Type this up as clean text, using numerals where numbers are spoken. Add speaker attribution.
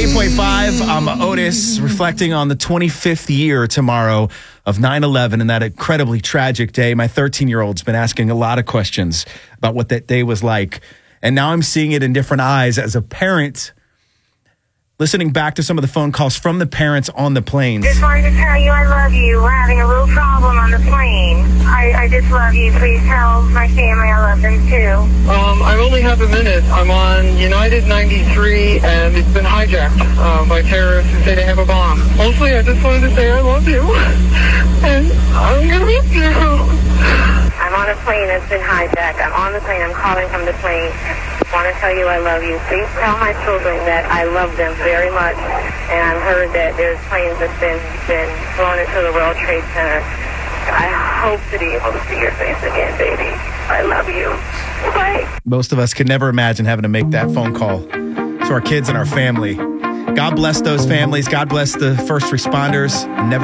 Speaker 1: 98.5, I'm Otis, reflecting on the 25th year tomorrow of 9/11 and that incredibly tragic day. My 13-year-old's been asking a lot of questions about what that day was like. And now I'm seeing it in different eyes as a parent, listening back to some of the phone calls from the parents on the planes.
Speaker 2: Just wanted to tell you I love you. We're having a little problem on the plane. I just love you. Please tell my family I love them too.
Speaker 3: I only have a minute. I'm on United 93 and it's been hijacked by terrorists who say they have a bomb. Mostly I just wanted to say I love you and I'm going to miss you.
Speaker 2: I'm on a plane that's been hijacked. I'm on the plane. I'm calling from the plane. I want to tell you I love you. Please tell my children that I love them very much. And I've heard that there's planes that's been flown into the World Trade Center. I hope to be able to see your face again, baby. I love you. Bye.
Speaker 1: Most of us could never imagine having to make that phone call to our kids and our family. God bless those families. God bless the first responders. And never